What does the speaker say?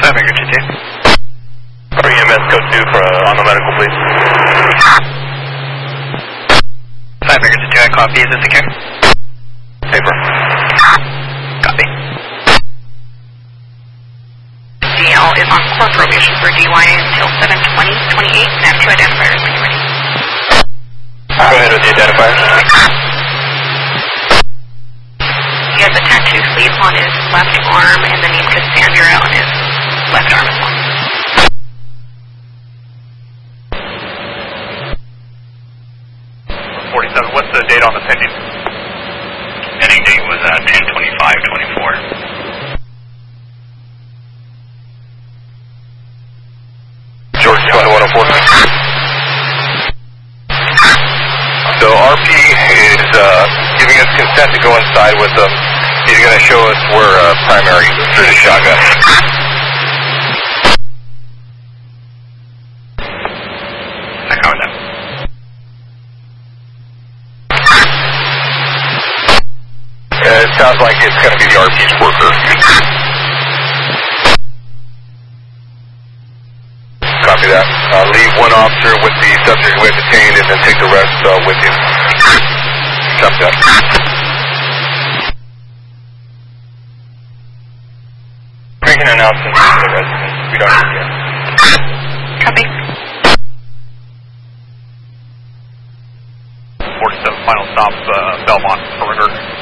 5 Maker 2-2. EMS code 2 for on the medical, please. 5 Maker 2-2, I copy. Is it secure? Paper. Copy. DL is on court probation for DUI until 7/20/28 and have 2 identifiers when you're ready. Go ahead with the identifiers. He has a tattoo sleeve on his left arm and then he's Cassandra on his left arm as well. 47, what's the date on the pending? Pending date was 10/25/24. George 2104. So RP is giving us consent to go inside with them. He's going to show us where primary through the shotgun. I covered that. It sounds like it's going to be the RP's worker. Copy that. Leave one officer with the subject we have detained and then take the rest with you. Copy that. Make an announcement to the residents. We don't need to. Copy. 47, final stop, Belmont, perimeter.